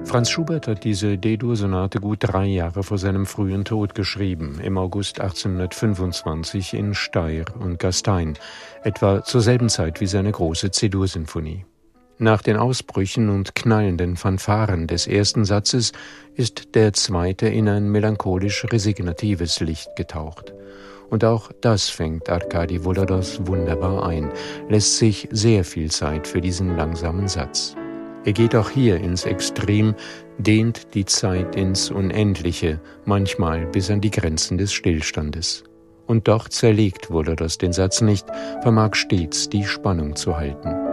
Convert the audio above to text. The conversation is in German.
Franz Schubert hat diese D-Dur-Sonate gut 3 Jahre vor seinem frühen Tod geschrieben, im August 1825 in Steyr und Gastein, etwa zur selben Zeit wie seine große C-Dur-Sinfonie. Nach den Ausbrüchen und knallenden Fanfaren des ersten Satzes ist der zweite in ein melancholisch-resignatives Licht getaucht. Und auch das fängt Arkadi Volodos wunderbar ein, lässt sich sehr viel Zeit für diesen langsamen Satz. Er geht auch hier ins Extrem, dehnt die Zeit ins Unendliche, manchmal bis an die Grenzen des Stillstandes. Und doch zerlegt Volodos den Satz nicht, vermag stets die Spannung zu halten.